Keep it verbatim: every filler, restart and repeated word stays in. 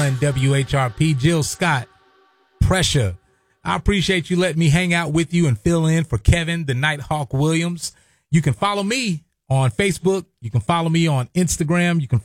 W H R P, Jill Scott, Pressure. I appreciate you letting me hang out with you and fill in for Kevin, the Nighthawk Williams. You can follow me on Facebook. You can follow me on Instagram. You can